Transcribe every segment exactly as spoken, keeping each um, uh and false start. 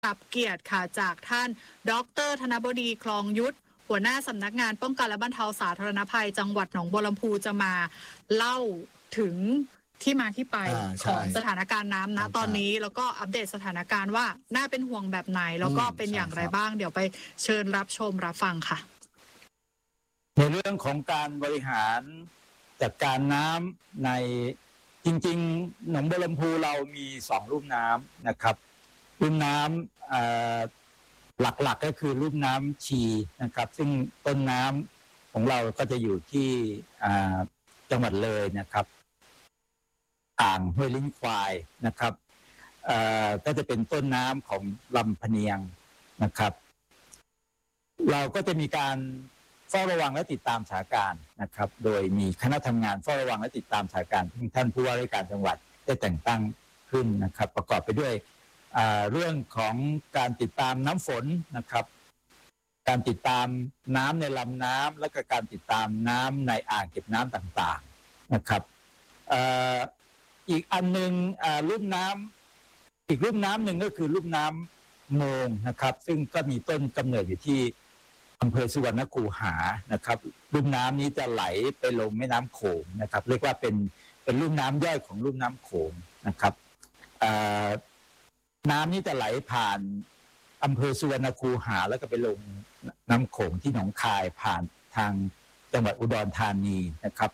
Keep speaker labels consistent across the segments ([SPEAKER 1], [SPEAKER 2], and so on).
[SPEAKER 1] รับเกียรติค่ะจากท่านดรธนบดีคลองยุทธหัวหน้าสำนักงานป้องกันและบรรเทาสาธารณภัยจังหวัดหนองบัวลำพูจะมาเล่าถึงที่มาที่ไปของสถานการณ์น้ำณตอนนี้แล้วก็อัปเดตสถานการณ์ว่าน่าเป็นห่วงแบบไหนแล้วก็เป็นอย่างไรบ้างเดี๋ยวไปเชิญรับชมรับฟังค่ะ
[SPEAKER 2] ในเรื่องของการบริหารจัดการน้ำในจริงๆหนองบัวลำพูเรามีสองลุ่มน้ำนะครับลุ่มน้ำหลักๆก็คือลุ่มน้ำชีนะครับซึ่งต้นน้ำของเราก็จะอยู่ที่จังหวัดเลยนะครับอ่างห้วยลิ้นควายนะครับก็จะเป็นต้นน้ำของลำพะเนียงนะครับเราก็จะมีการเฝ้าระวังและติดตามสถานการณ์นะครับโดยมีคณะทำงานเฝ้าระวังและติดตามสถานการณ์ที่ท่านผู้ว่าราชการจังหวัดได้แต่งตั้งขึ้นนะครับประกอบไปด้วยเรื่องของการติดตามน้ำฝนนะครับการติดตามน้ำในลำน้ำและก็การติดตามน้ำในอ่างเก็บน้ำต่างๆนะครับอีกอันหนึ่งลุ่มน้ำอีกลุ่มน้ำหนึ่งก็คือลุ่มน้ำโมงนะครับซึ่งก็มีต้นกำเนิดอยู่ที่อำเภอสุวรรณคูหานะครับลุ่มน้ำนี้จะไหลไปลงแม่น้ำโขงนะครับเรียกว่าเป็นเป็นลุ่มน้ำย่อยของลุ่มน้ำโขงนะครับน้ำนี้จะไหลผ่านอำเภอสุวรรณคูหาแล้วก็ไปลงน้ำโขงที่หนองคายผ่านทางจังหวัดอุดรธานีนะครับ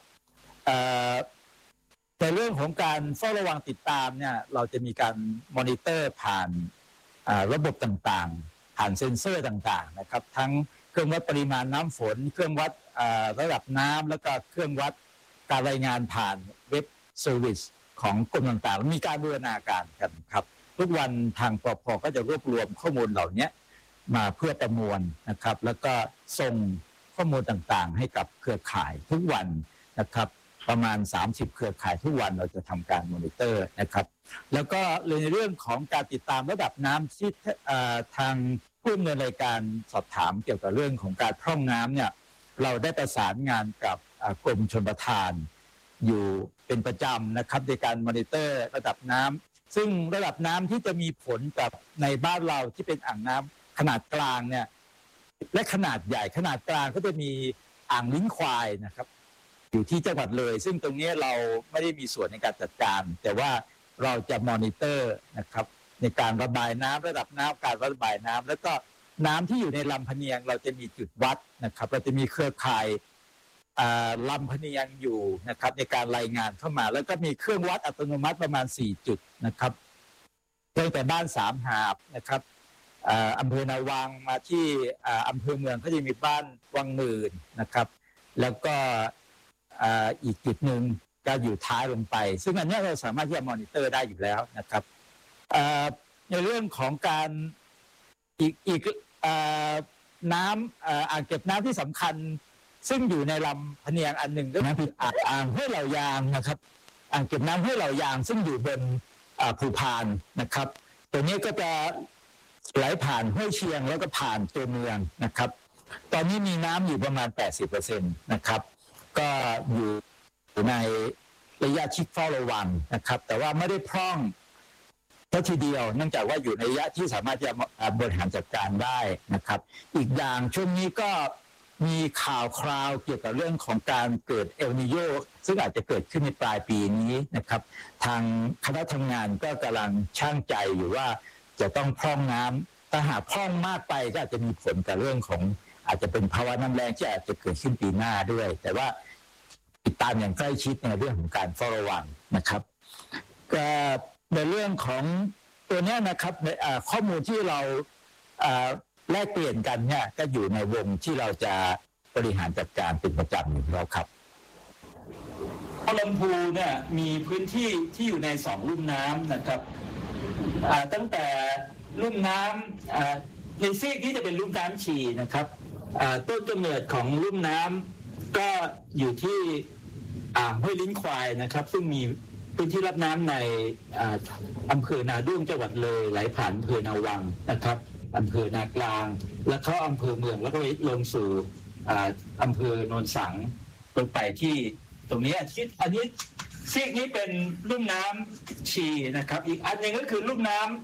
[SPEAKER 2] ในเรื่องของการเฝ้าระวังติดตามเนี่ยเราจะมีการมอนิเตอร์ผ่านระบบต่างๆผ่านเซ็นเซอร์ต่างๆนะครับทั้งเครื่องวัดปริมาณน้ำฝนเครื่องวัดระดับน้ำแล้วก็เครื่องวัดการรายงานผ่านเว็บเซอร์วิสของกรมต่างๆมีการบูรณาการกันครับทุกวันทางปภ.ก็จะรวบรวมข้อมูลเหล่านี้มาเพื่อประมวลนะครับแล้วก็ส่งข้อมูลต่างๆให้กับเครือข่ายทุกวันนะครับประมาณสามสิบเครือข่ายทุกวันเราจะทำการมอนิเตอร์นะครับแล้วก็ในเรื่องของการติดตามระดับน้ำที่ทางผู้ดำเนินรายการสอบถามเกี่ยวกับเรื่องของการพร่องน้ำเนี่ยเราได้ประสานงานกับกรมชลประทานอยู่เป็นประจำนะครับในการมอนิเตอร์ระดับน้ำซึ่งระดับน้ำที่จะมีผลกับในบ้านเราที่เป็นอ่างน้ำขนาดกลางเนี่ยและขนาดใหญ่ขนาดกลางก็จะมีอ่างลิ้นควายนะครับอยู่ที่จังหวัดเลยซึ่งตรงนี้เราไม่ได้มีส่วนในการจัดการแต่ว่าเราจะมอนิเตอร์นะครับในการระบายน้ำระดับน้ำการระบายน้ำแล้วก็น้ำที่อยู่ในลำพะเนียงเราจะมีจุดวัดนะครับเราจะมีเครือข่ายลำพะเนียงอยู่นะครับในการรายงานเข้ามาแล้วก็มีเครื่องวัดอัตโนมัติประมาณสี่จุดนะครับตั้งแต่บ้านสามหาบนะครับอำเภอนาวังมาที่อำเภอเมืองก็จะมีบ้านวังหมื่นนะครับแล้วก็อีกจุดหนึ่งก็อยู่ท้ายลงไปซึ่งอันนี้เราสามารถที่จะมอนิเตอร์ได้อยู่แล้วนะครับในเรื่องของการอีกอีกน้ำอ่างเก็บน้ำที่สำคัญซึ่งอยู่ในลำพะเนียงอันหนึ่งก็คืออ่างห้วยเหล่ายางนะครับอ่างเก็บน้ำห้วยเหล่ายางซึ่งอยู่บนภูพานนะครับตัวนี้ก็จะไหลผ่านห้วยเชียงแล้วก็ผ่านตัวเมืองนะครับตอนนี้มีน้ำอยู่ประมาณ แปดสิบเปอร์เซ็นต์ นะครับก็อยู่ในระยะที่เฝ้าระวังนะครับแต่ว่าไม่ได้พร่องเท่าทีเดียวเนื่องจากว่าอยู่ในระยะที่สามารถจะบริหารจัดการได้นะครับอีกอย่างช่วงนี้ก็มีข่าวคราวเกี่ยวกับเรื่องของการเกิดเอลนีโญซึ่งอาจจะเกิดขึ้นในปลายปีนี้นะครับทางคณะทำงานก็กำลังชั่งใจอยู่ว่าจะต้องพร่องน้ำถ้าหากพร่องมากไปก็อาจจะมีผลกับเรื่องของอาจจะเป็นภาวะน้ำแล้งที่อาจจะเกิดขึ้นปีหน้าด้วยแต่ว่าติดตามอย่างใกล้ชิดในเรื่องของการเฝ้าระวังนะครับก็ในเรื่องของตัวนี้นะครับข้อมูลที่เราแลกเปลี่ยนกันเนี่ยก็อยู่ในวงที่เราจะบริหารจัดการเป็นประจำอยู่แล้วครับลำพูเนี่ยมีพื้นที่ที่อยู่ในสองลุ่มน้ำนะครับตั้งแต่ลุ่มน้ำในซีกที่จะเป็นลุ่มน้ำชีนะครับต้นกำเนิดของลุ่มน้ำก็อยู่ที่อ่างห้วยลิ้นควายนะครับซึ่งมีพื้นที่รับน้ำในอำเภอนาด้วงจังหวัดเลยไหลผ่านอำเภอนาวังนะครับอำเภอนากลางและเข้าอำเภอเมืองแล้วก็ลงสู่อำเภอโนนสังลงไปที่ตรงนี้ที่อันนี้ซีกนี้เป็นลุ่มน้ำชีนะครับอีกอันหนึ่งก็คือลุ่มน้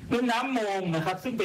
[SPEAKER 2] เรื่องน้ำโมงนะครับซึ่ง